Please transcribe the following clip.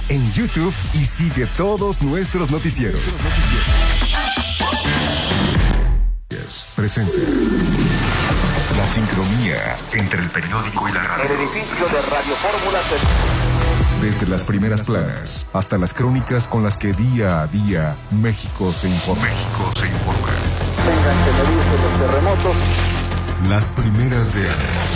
en YouTube y sigue todos nuestros noticieros. Presenta la sincronía entre el periódico y la radio. El edificio de Radio Fórmula. Desde las primeras planas hasta las crónicas con las que día a día México se informa. Tengan que medirse los terremotos. Las primeras de